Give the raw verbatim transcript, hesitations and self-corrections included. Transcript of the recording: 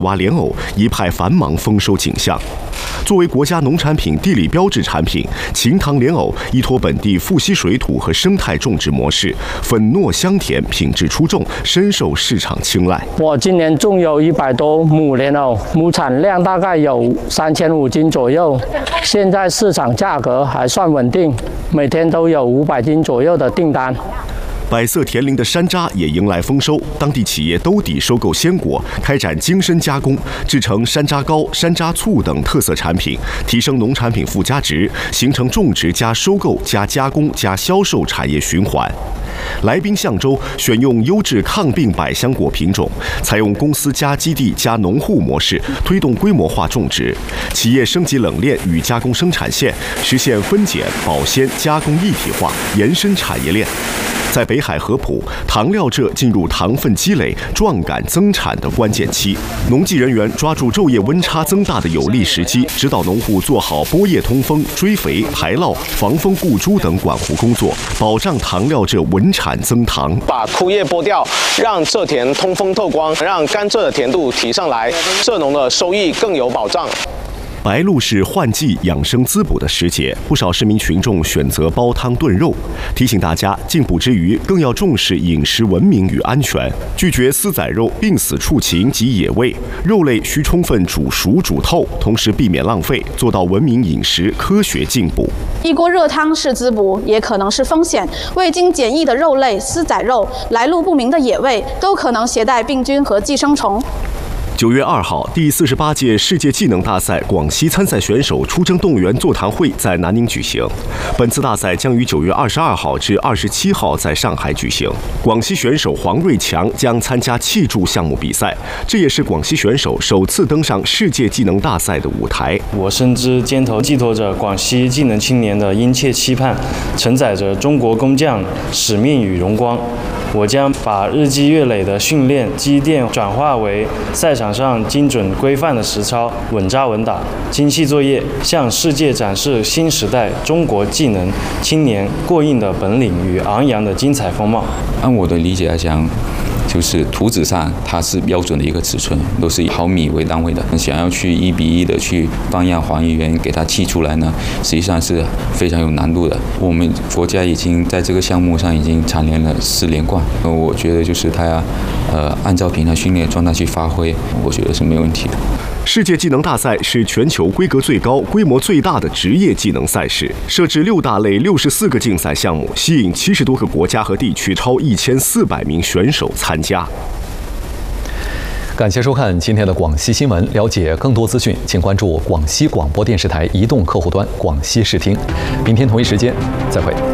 挖莲藕一派繁忙丰收景象。作为国家农产品地理标志产品，秦塘莲藕依托本地富硒水土和生态种植模式，粉糯香甜，品质出众，深受市场青睐。 我今年种有一百多亩莲藕，亩产量大概有三千五斤左右。现在市场价格还算稳定，每天都有五百斤左右的订单。 百色甜苓的山楂也迎来丰收，当地企业兜底收购鲜果，开展精深加工，制成山楂糕、山楂醋等特色产品，提升农产品附加值，形成种植加收购加加工加销售产业循环。来宾象州选用优质抗病百香果品种，采用公司加基地加农户模式，推动规模化种植，企业升级冷链与加工生产线，实现分拣、保鲜、加工一体化，延伸产业链。在北海合浦，糖料蔗进入糖分积累、壮杆增产的关键期，农技人员抓住昼夜温差增大的有利时机，指导农户做好播叶通风、追肥、排涝、防风固株等管护工作，保障糖料蔗稳产增糖。 把枯叶剥掉，让蔗田通风透光，让甘蔗的甜度提上来，蔗农的收益更有保障。 白露是换季养生滋补的时节，不少市民群众选择煲汤炖肉。提醒大家，进补之余，更要重视饮食文明与安全，拒绝私宰肉、病死畜禽及野味。肉类需充分煮熟煮透，同时避免浪费，做到文明饮食、科学进补。 一锅热汤是滋补，也可能是风险。未经检疫的肉类、私宰肉、来路不明的野味，都可能携带病菌和寄生虫。 九月二号，第四十八届世界技能大赛广西参赛选手出征动员座谈会在南宁举行。本次大赛将于九月二十二号至二十七号在上海举行。广西选手黄瑞强将参加气柱项目比赛，这也是广西选手首次登上世界技能大赛的舞台。 我深知肩头寄托着广西技能青年的殷切期盼，承载着中国工匠使命与荣光。我将把日积月累的训练积淀转化为赛场上精准规范的实操，稳扎稳打、精细作业，向世界展示新时代中国技能青年过硬的本领与昂扬的精彩风貌。 按我的理解来讲，就是图纸上它是标准的一个尺寸，都是以毫米为单位的。想要去一比一的去放样还原，给它砌出来呢，实际上是非常有难度的。我们国家已经在这个项目上已经蝉联了四连冠。我觉得就是它要呃按照平常训练状态去发挥，我觉得是没问题的。 世界技能大赛是全球规格最高、规模最大的职业技能赛事，设置六大类、六十四个竞赛项目，吸引七十多个国家和地区超一千四百名选手参加。 感谢收看今天的广西新闻，了解更多资讯，请关注广西广播电视台移动客户端广西视听。明天同一时间再会。